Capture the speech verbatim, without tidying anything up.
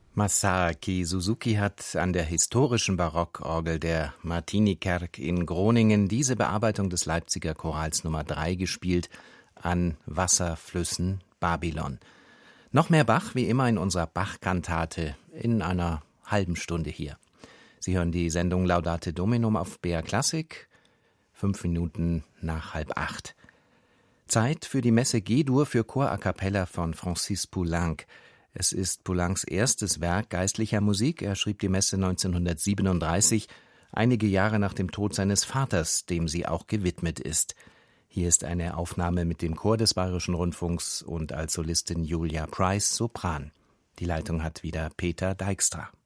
Masaaki Suzuki hat an der historischen Barockorgel der Martinikerk in Groningen diese Bearbeitung des Leipziger Chorals Nummer drei gespielt, An Wasserflüssen Babylon. Noch mehr Bach, wie immer in unserer Bach-Kantate, in einer halben Stunde hier. Sie hören die Sendung Laudate Dominum auf B R Klassik, fünf Minuten nach halb acht. Zeit für die Messe G-Dur für Chor a cappella von Francis Poulenc. Es ist Poulencs erstes Werk geistlicher Musik. Er schrieb die Messe neunzehnhundertsiebenunddreißig, einige Jahre nach dem Tod seines Vaters, dem sie auch gewidmet ist. Hier ist eine Aufnahme mit dem Chor des Bayerischen Rundfunks und als Solistin Julia Price, Sopran. Die Leitung hat wieder Peter Dijkstra.